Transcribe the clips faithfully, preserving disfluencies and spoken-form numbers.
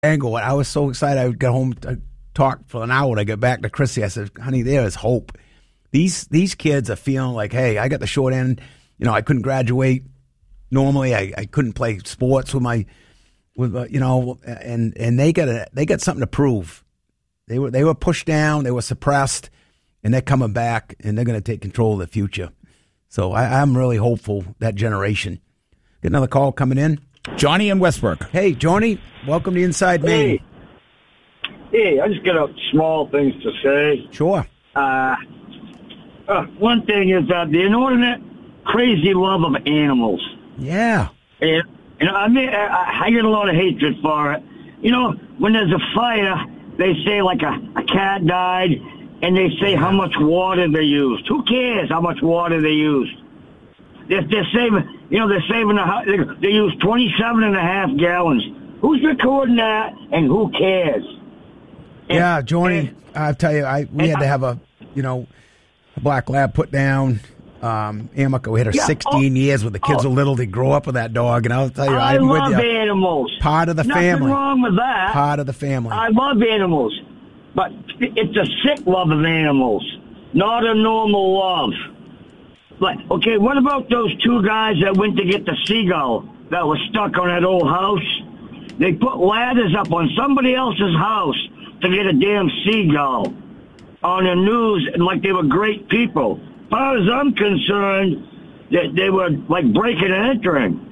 angle. I was so excited I would get home to talk for an hour when I get back to Chrissy. I said, honey, there is hope. These these kids are feeling like, hey, I got the short end. You know, I couldn't graduate normally. I, I couldn't play sports with my, with uh, you know, and and they got a, they got something to prove. They were they were pushed down. They were suppressed, and they're coming back, and they're going to take control of the future. So I, I'm really hopeful, that generation. Get another call coming in. Johnny in Westbrook. Hey, Johnny, welcome to Inside Maine. Hey. Hey, I just got a small things to say. Sure. Uh, uh, one thing is uh, the inordinate, crazy love of animals. Yeah. And, and I mean, I, I get a lot of hatred for it. You know, when there's a fire, they say like a, a cat died, and they say how much water they used. Who cares how much water they used? They're, they're saving, you know, they're saving, a, they, they use twenty-seven and a half gallons. Who's recording that, and who cares? And, yeah, Johnny, and, I'll tell you, I we had to have a, you know, a black lab put down. Um, Amica, we had her yeah, sixteen oh, years when the kids oh, were little. They grow up with that dog, and I'll tell you, I I'm love with you. animals. Part of the Nothing family. Nothing wrong with that. Part of the family. I love animals, but it's a sick love of animals, not a normal love. But, okay, what about those two guys that went to get the seagull that was stuck on that old house? They put ladders up on somebody else's house to get a damn seagull on the news, and like they were great people. As far as I'm concerned, they, they were like breaking and entering.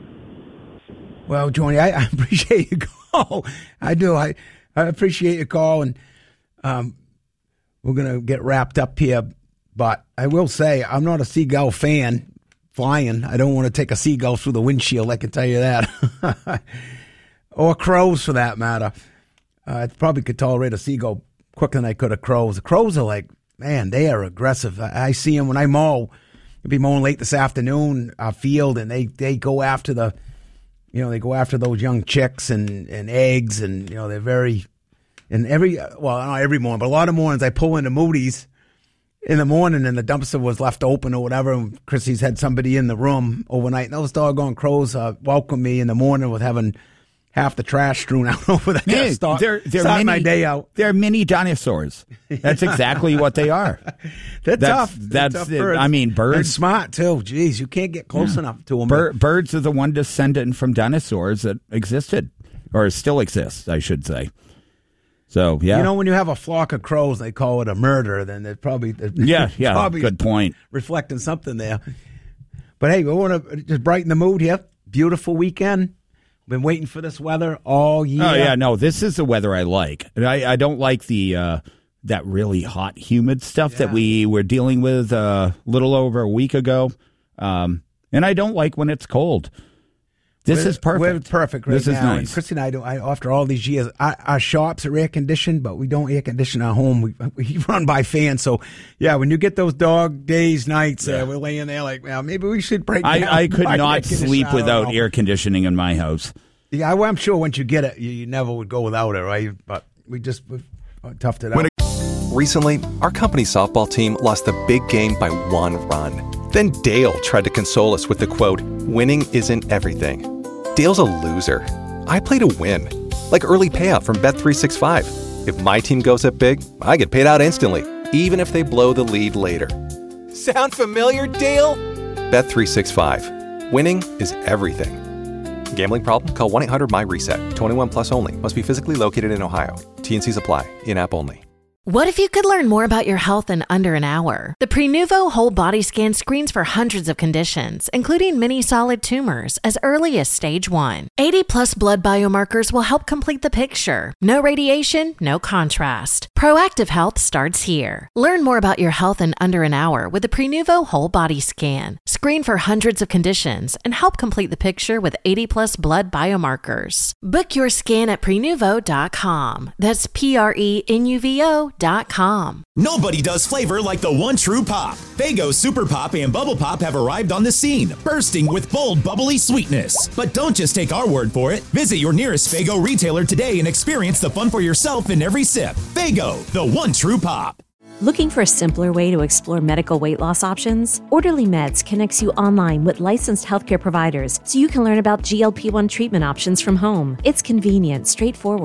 Well, Johnny, I, I appreciate your call. I do. I, I appreciate your call, and um, we're going to get wrapped up here. But I will say, I'm not a seagull fan flying. I don't want to take a seagull through the windshield, I can tell you that. Or crows, for that matter. Uh, I probably could tolerate a seagull quicker than I could a crows. The crows are like, man, they are aggressive. I, I see them when I mow. I'll be mowing late this afternoon, our field, and they, they go after the, you know, they go after those young chicks and, and eggs, and, you know, they're very, and every, well, not every morning, but a lot of mornings I pull into Moody's in the morning, and the dumpster was left open or whatever, and Chrissy's had somebody in the room overnight, and those doggone crows uh, welcome me in the morning with having half the trash strewn out over the hey, start, they're, they're start mini, my day out. They're mini dinosaurs. That's exactly what they are. They're that's, tough. That's, They're tough it. birds. I mean, birds. They're smart, too. Jeez, you can't get close yeah. enough to them. Bir- birds are the one descendant from dinosaurs that existed, or still exists, I should say. So, yeah. You know, when you have a flock of crows, they call it a murder, then they're probably, they're yeah, yeah, probably good point. reflecting something there. But, hey, we want to just brighten the mood here. Beautiful weekend. Been waiting for this weather all year. Oh, yeah, no, this is the weather I like. I, I don't like the uh, that really hot, humid stuff yeah. that we were dealing with a uh, little over a week ago. Um, and I don't like when it's cold. This we're, is perfect. We're perfect right this now. This is nice. And Christy and I, do, I, after all these years, our, our shops are air conditioned, but we don't air condition our home. We, we run by fans. So, yeah, when you get those dog days, nights, yeah. uh, we're laying there like, well, maybe we should break down. I, I could not sleep without air conditioning in my house. Yeah, well, I'm sure once you get it, you, you never would go without it, right? But we just toughed it out. Recently, our company's softball team lost the big game by one run. Then Dale tried to console us with the quote, "Winning isn't everything." Dale's a loser. I play to win. Like early payout from Bet three sixty-five. If my team goes up big, I get paid out instantly, even if they blow the lead later. Sound familiar, Dale? Bet three sixty-five. Winning is everything. Gambling problem? Call one eight hundred M Y reset. twenty-one plus only. Must be physically located in Ohio. T and C's apply. In-app only. What if you could learn more about your health in under an hour? The Prenuvo Whole Body Scan screens for hundreds of conditions, including many solid tumors, as early as stage one. eighty plus blood biomarkers will help complete the picture. No radiation, no contrast. Proactive health starts here. Learn more about your health in under an hour with the Prenuvo Whole Body Scan. Screen for hundreds of conditions and help complete the picture with eighty plus blood biomarkers. Book your scan at prenuvo dot com. That's P R E N U V O dot com. Nobody does flavor like the one true pop. Faygo Super Pop and Bubble Pop have arrived on the scene, bursting with bold, bubbly sweetness. But don't just take our word for it. Visit your nearest Faygo retailer today and experience the fun for yourself in every sip. Faygo, the one true pop. Looking for a simpler way to explore medical weight loss options? Orderly Meds connects you online with licensed healthcare providers so you can learn about G L P one treatment options from home. It's convenient, straightforward,